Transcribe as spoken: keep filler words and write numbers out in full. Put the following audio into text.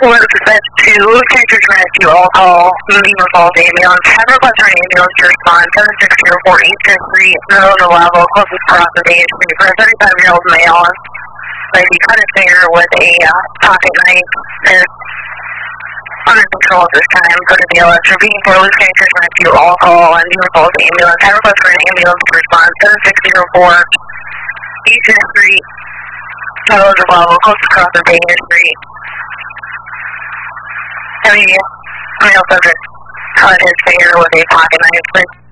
was sent to Texas Rescue Alcohol, Beaver Falls Ambulance. Had request for an ambulance to respond, seven six zero four Eastern Street, Middle level, closest cross of Main Street, for a thirty-five-year-old male. Like he cut his finger with a uh, pocket knife. Is under control at this time. Go to B L S for being for Loose Texas Rescue Alcohol and Beaver Falls Ambulance. Had request for an ambulance to respond, seven six zero four Eastern Street, Middle level, closest cross of Main Street. I mean, male subject cut his finger with a pocket knife.